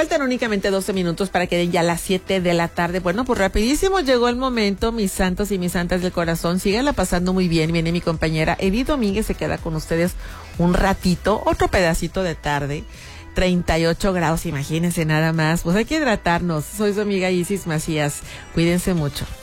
Faltan únicamente 12 minutos para que den ya las 7 de la tarde. Bueno, pues rapidísimo llegó el momento, mis santos y mis santas del corazón. Síganla pasando muy bien. Viene mi compañera Edith Domínguez, se queda con ustedes un ratito, otro pedacito de tarde. 38 grados, imagínense nada más. Pues hay que hidratarnos. Soy su amiga Isis Macías. Cuídense mucho.